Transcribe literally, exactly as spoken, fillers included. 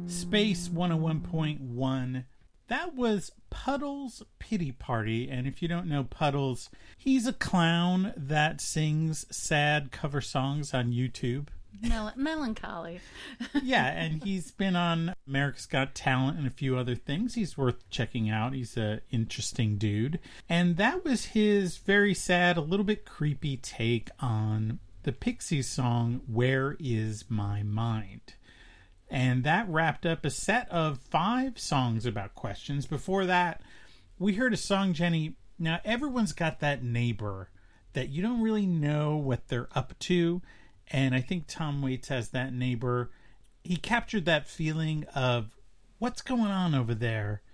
Space one oh one point one. That was Puddles' Pity Party. And if you don't know Puddles, he's a clown that sings sad cover songs on YouTube. Mel- melancholy. Yeah, and he's been on America's Got Talent and a few other things. He's worth checking out. He's an interesting dude. And that was his very sad, a little bit creepy take on the Pixies song, Where Is My Mind? And that wrapped up a set of five songs about questions. Before that, we heard a song, Jenny. Now, everyone's got that neighbor that you don't really know what they're up to. And I think Tom Waits has that neighbor. He captured that feeling of what's going on over there.